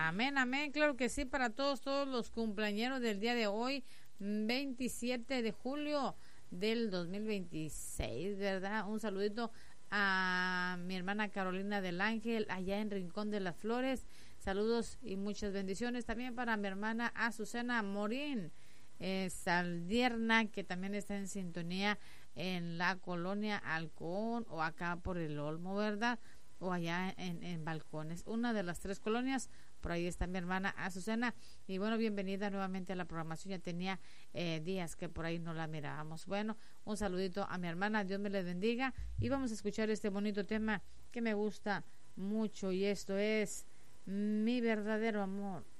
Amén, amén, claro que sí, para todos los cumpleañeros del día de hoy, 27 de julio del 2026, ¿verdad? Un saludito a mi hermana Carolina del Ángel, allá en Rincón de las Flores. Saludos y muchas bendiciones también para mi hermana Azucena Morín Saldierna, que también está en sintonía en la colonia Halcón o acá por el Olmo, ¿verdad? O allá en Balcones, una de las tres colonias. Por ahí está mi hermana Azucena. Y bueno, bienvenida nuevamente a la programación. Ya tenía días que por ahí no la mirábamos. Bueno, un saludito a mi hermana. Dios me les bendiga. Y vamos a escuchar este bonito tema que me gusta mucho. Y esto es Mi Verdadero Amor.